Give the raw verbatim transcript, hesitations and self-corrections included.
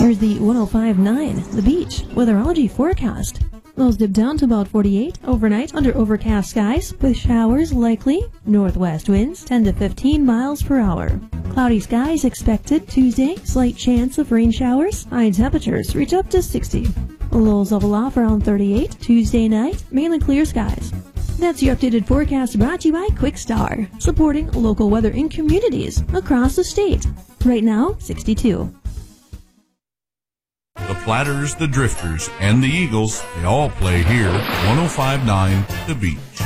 Here's the one oh five point nine, The Beach, weatherology forecast. Lows dip down to about forty-eight overnight under overcast skies, with showers likely. Northwest winds ten to fifteen miles per hour. Cloudy skies expected Tuesday, slight chance of rain showers. High temperatures reach up to sixty. Lows level off around thirty-eight. Tuesday night, mainly clear skies. That's your updated forecast brought to you by Quickstar, supporting local weather in communities across the state. Right now, sixty-two. The Platters, the Drifters, and the Eagles, they all play here. one oh five point nine The Beach.